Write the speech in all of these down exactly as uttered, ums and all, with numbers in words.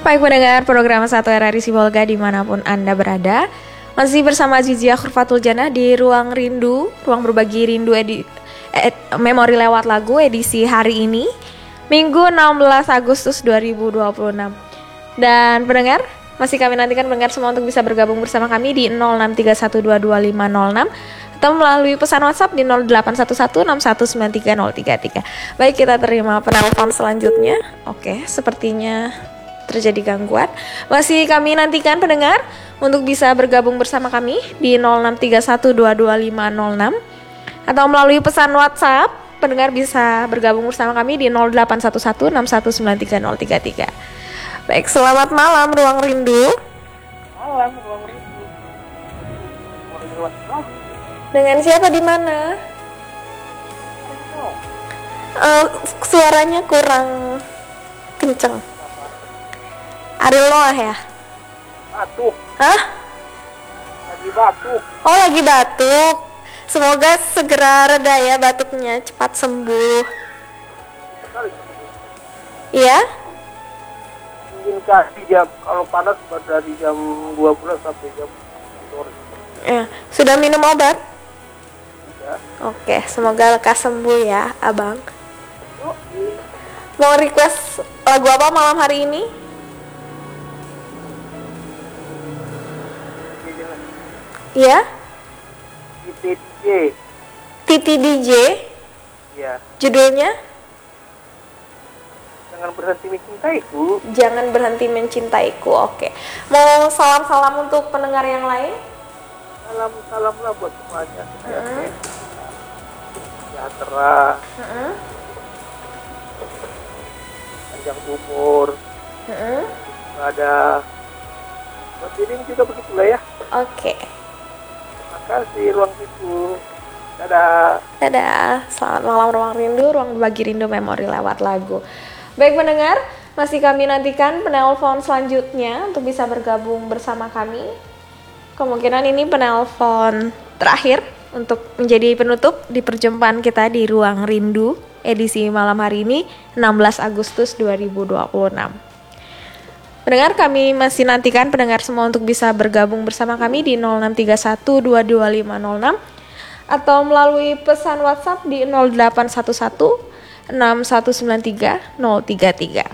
Baik pendengar program satu R R I Sibolga dimanapun Anda berada, masih bersama Azizia Khurfatul Jannah di Ruang Rindu, Ruang Berbagi Rindu edi, ed, Memori Lewat Lagu edisi hari ini, Minggu enam belas Agustus dua ribu dua puluh enam. Dan pendengar, masih kami nantikan pendengar semua untuk bisa bergabung bersama kami di nol enam tiga satu dua dua lima nol enam atau melalui pesan WhatsApp di nol delapan satu satu enam satu sembilan tiga nol tiga tiga. Baik, kita terima penelpon selanjutnya. Oke, sepertinya terjadi gangguan. Masih kami nantikan pendengar untuk bisa bergabung bersama kami di nol enam tiga satu dua dua lima nol enam atau melalui pesan WhatsApp pendengar bisa bergabung bersama kami di nol delapan satu satu enam satu sembilan tiga nol tiga tiga. Baik, selamat malam Ruang Rindu. Malam Ruang Rindu. Dengan siapa di mana? Uh, suaranya kurang kenceng. Ariel Noah ya? Batuk. Hah? Lagi batuk. Oh, lagi batuk. Semoga segera reda ya batuknya, cepat sembuh. Iya? Mungkin kasih jam, kalau panas dari jam dua belas sampai jam sore. Ya, sudah minum obat? Ya. Oke, semoga lekas sembuh ya, Abang. Oh, Mau request lagu apa malam hari ini? Iya? Titi D J. Titi D J? Ya. Judulnya? Jangan berhenti mencintaiku. Jangan berhenti mencintaiku. Oke. Mau salam-salam untuk pendengar yang lain? Salam-salam lah buat semuanya. Mm-hmm. Sejahtera. Mm-hmm. Panjang umur. Mm-hmm. Ada. Buat dirimu juga begitulah ya. Oke. Terima kasih Ruang Rindu. Dadah. Dadah. Selamat malam Ruang Rindu, Ruang Berbagi Rindu Memori Lewat Lagu. Baik pendengar, masih kami nantikan penelpon selanjutnya untuk bisa bergabung bersama kami. Kemungkinan ini penelpon terakhir untuk menjadi penutup di perjumpaan kita di Ruang Rindu edisi malam hari ini enam belas Agustus dua ribu dua puluh enam. Pendengar, kami masih nantikan pendengar semua untuk bisa bergabung bersama kami di nol enam tiga satu dua dua lima nol enam atau melalui pesan WhatsApp di nol delapan satu satu enam satu sembilan tiga nol tiga tiga.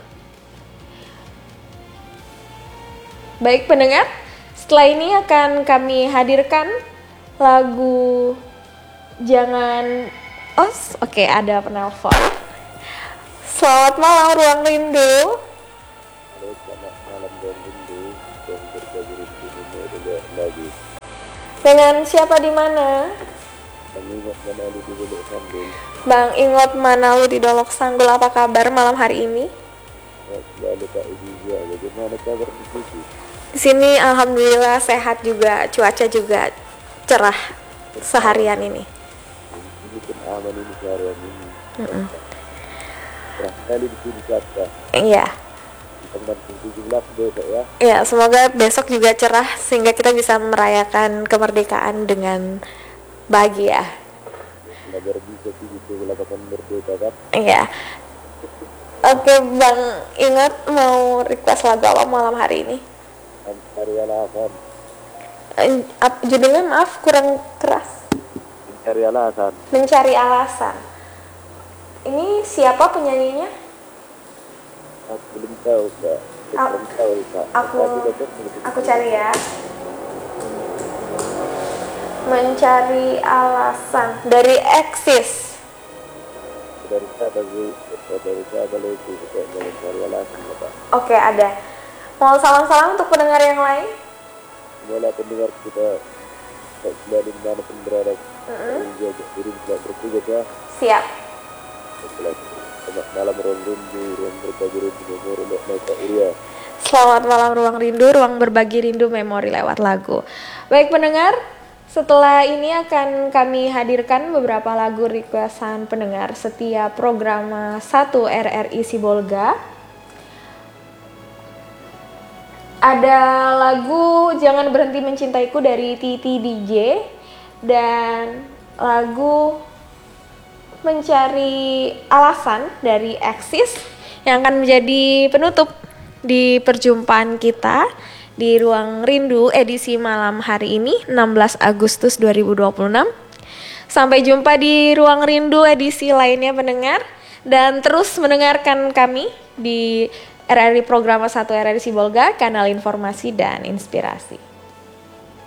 Baik pendengar, setelah ini akan kami hadirkan lagu Jangan. Oh, oke, okay, ada penelpon. Selamat malam Ruang Rindu. Halo, selamat malam Ruang Rindu. Ruang Berbagi Rindu Memori Lewat Lagu. Dengan siapa di mana? Bang Ingot Manalu di Dolok Sanggul. Bang Ingot Manalu di Dolok Sanggul, apa kabar malam hari ini? Ya, selalu Kak Izizia. Bagaimana kabar di situ? Di sini alhamdulillah sehat juga, cuaca juga cerah seharian ini. Ini pun aman ini seharian ini. Mm-mm. Cerah sekali di sini Sabta. Iya. Tanggal tujuh belas besok ya. Ya, semoga besok juga cerah sehingga kita bisa merayakan kemerdekaan dengan bahagia. Belajar bisa sih gitu melakukan merdeka kan. Iya. Oke, Bang, ingat mau request lagu apa malam hari ini? Mencari alasan. Eh, ap- judulnya maaf kurang keras. Mencari alasan. Mencari alasan. Ini siapa penyanyinya? Aku belum tahu Kak. A- Belum tahu Kak. aku- Tapi dapat belum Aku tahu. cari ya. Mencari alasan dari Exis. Dari siapa sih? Dari siapa lagi? Kita mencari alasan ya Kak. Oke, ada. Mau salam-salam untuk pendengar yang lain? Semoga pendengar kita tak selalu dimanapun berada. Mm-mm. Menjaga diri tidak bertugas ya. Siap. Selamat malam Ruang Rindu, Ruang Berbagi Rindu Memori Lewat Lagu. Selamat malam Ruang Rindu, Ruang Berbagi Rindu Memori Lewat Lagu. Baik pendengar, setelah ini akan kami hadirkan beberapa lagu requestan pendengar setiap program satu R R I Sibolga. Ada lagu Jangan Berhenti Mencintaiku dari Titi D J dan lagu Mencari Alasan dari Exis yang akan menjadi penutup di perjumpaan kita di Ruang Rindu edisi malam hari ini enam belas Agustus dua ribu dua puluh enam. Sampai jumpa di Ruang Rindu edisi lainnya pendengar, dan terus mendengarkan kami di R R I Programa satu R R I Sibolga, kanal informasi dan inspirasi.